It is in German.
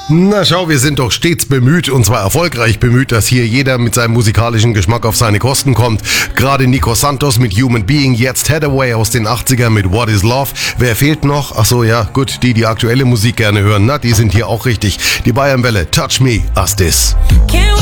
Na schau, wir sind doch stets bemüht, und zwar erfolgreich bemüht, dass hier jeder mit seinem musikalischen Geschmack auf seine Kosten kommt. Gerade Nico Santos mit Human Being, jetzt Hathaway aus den 80ern mit What is Love. Wer fehlt noch? Ach so, ja, gut, die aktuelle Musik gerne hören, na, die sind hier auch richtig. Die Bayern Welle, Touch Me, As This. Can't